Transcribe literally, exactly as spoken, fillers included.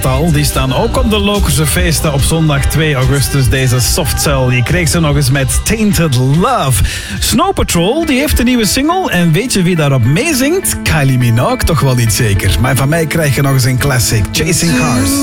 Tal, die staan ook op de Lokerse feesten op zondag twee augustus. Deze Softcell, die kreeg ze nog eens met Tainted Love. Snow Patrol, die heeft een nieuwe single. En weet je wie daarop meezingt? Kylie Minogue, toch wel niet zeker. Maar van mij krijg je nog eens een classic, Chasing Cars.